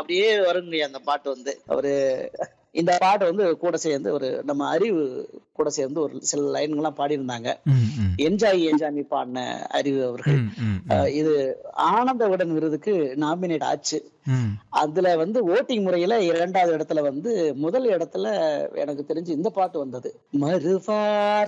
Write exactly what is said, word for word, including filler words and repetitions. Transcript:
அப்படியே வருங்க அந்த பாட்டு வந்து. அவரு இந்த பாட்டு வந்து கூட சேர்ந்து ஒரு நம்ம அறிவு கூட சேர்ந்து ஒரு சில லைன்கள்லாம் பாடியிருந்தாங்க. ம், ம். என்ஜாய் என்ஜாமி பாடின அறிவு அவர்கள். ம், ம், அ ம். இது ஆனந்த விகடன் விருதுக்கு நாமினேட் ஆச்சு. ம். அதுல வந்து வோட்டிங் முறையில இரண்டாவது இடத்துல வந்து முதல் இடத்துல எனக்கு தெரிஞ்சு இந்த பாட்டு வந்தது. மறுவார்